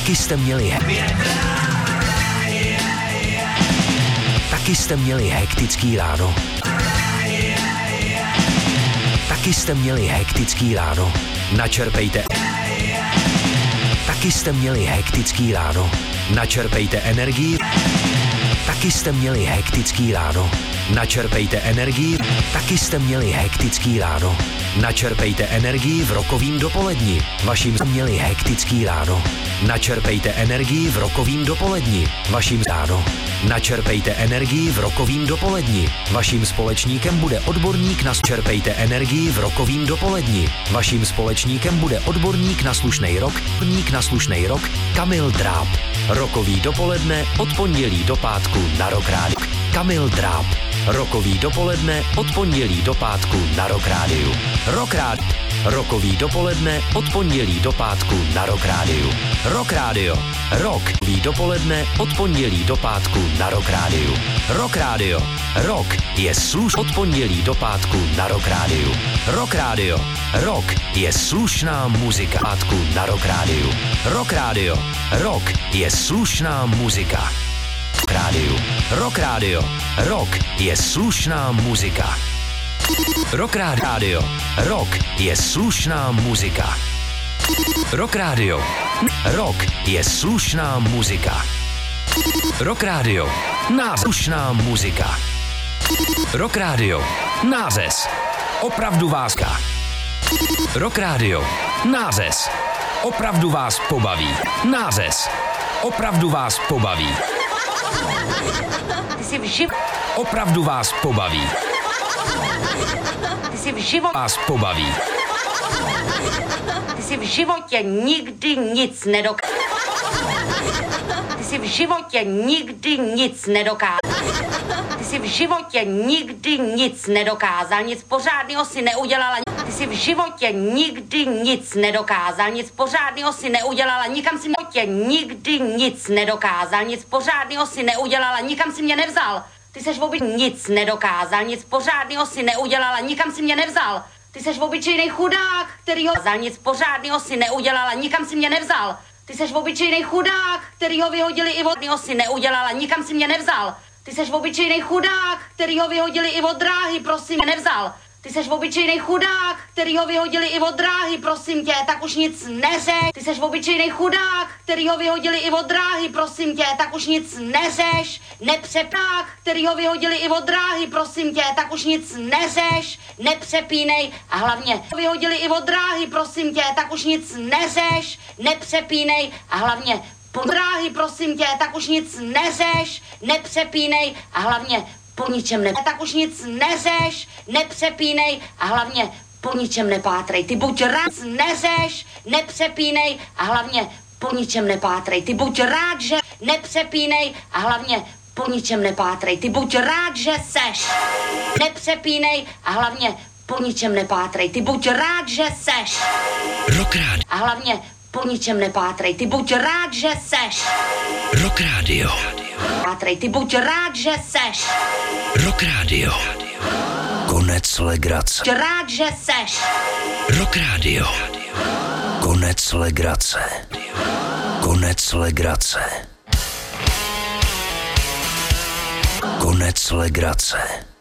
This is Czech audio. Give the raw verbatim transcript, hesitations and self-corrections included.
Taky jste měli Taky jste měli hektický ráno. Taky jste měli hektický ráno. Načerpejte. Taky jste měli hektický ráno. Načerpejte energii. Taky jste měli hektický ráno. Načerpejte energii. Taky jste měli hektický ráno. Načerpejte energii v rokovým dopoledni. Vaším měli hektický ráno. Načerpejte energii v rokovým dopoledni. Vaším ráno. Načerpejte energii v rokovým dopoledni. Vaším společníkem bude odborník na čerpejte energii v rokovým dopoledni. Vaším společníkem bude odborník na slušnej rok, odborník na slušnej rok, Kamil Dráb. Rokový dopoledne od pondělí do pátku na Rock Rádiu. Kamil Dráb. Rokový dopoledne od pondělí do pátku na Rock Rádiu. Rock Rádiu. Rokový dopoledne od pondělí do pátku na Rock Rádiu. Rock Rádio. Rokový dopoledne od pondělí do pátku na Rock Rádiu. Rock Rádio. Rock je sluš od pondělí do pátku na Rock Rádiu. Rock Rádio. Rock je slušná muzika pátku na Rock Rádiu. Rock Rádio. Rock je slušná muzika. Rádiu. Rock Rádio. Rock je slušná muzika. Rock Rádio. Rock je slušná muzika. Rock Rádio. Rock je slušná muzika. Rock Rádio. Slušná muzika. Rock Rádio. Nářez. Opravdu vás ká. Rock Rádio. Nářez. Opravdu vás pobaví. Nářez. Opravdu vás pobaví. Ty jsi v životě. Opravdu vás pobaví. Ty jsi v životě. Vás pobaví. Ty jsi v životě nikdy nic nedokáže. Ty jsi v životě nikdy nic nedokázal. Ty jsi v životě nikdy nic nedokázal. Nic pořádného si neudělala. Ty jsi v životě nikdy nic nedokázal. Nic pořádného si neudělala. Nikam si mě nikdy nic nedokázal. Nic pořádného si neudělala. Nikam si mě nevzal. Ty seš v obyčejný nic nedokázal. Nic pořádného si neudělala. Nikam si mě nevzal. Ty seš v obyčejný chudák, kterýho za nic pořádného si neudělala. Nikam si mě nevzal. Ty seš v obyčejný chudák, kterýho vyhodili i od si neudělala. Nikam si mě nevzal. Ty seš v obyčejný chudák, kterýho vyhodili i od dráhy, prosím, mě nevzal. Ty seš v obyčejný chudák, kterýho vyhodili i od dráhy, prosím tě, tak už nic neřeš. Ty seš v obyčejný chudák, kterýho vyhodili i od dráhy, prosím tě, tak už nic neřeš. Nepřepák, kterýho vyhodili i od dráhy, prosím tě, tak už nic neřeš. Nepřepínej a hlavně vyhodili i od dráhy, prosím tě, tak už nic neřeš. Nepřepínej a hlavně po dráhy, prosím tě, tak už nic neřeš. Nepřepínej a hlavně po ničem ne, tak už nic neřeš, nepřepínej a hlavně po ničem nepátrej. Ty buď rád, neřeš, nepřepínej a hlavně po ničem nepátrej. Ty buď rád, že nepřepínej a hlavně po ničem nepátrej. Ty buď rád, že seš, nepřepínej a hlavně po ničem nepátrej. Ty buď rád, že seš, Rock Rádio. A hlavně po ničem nepátrej. Ty buď rád, že seš, Rock Rádio. Pátrej, ty buď rád, že seš, Rock Rádio. Konec legrace. buď rád, že seš, Rock Rádio. Konec legrace. Konec legrace. Konec legrace.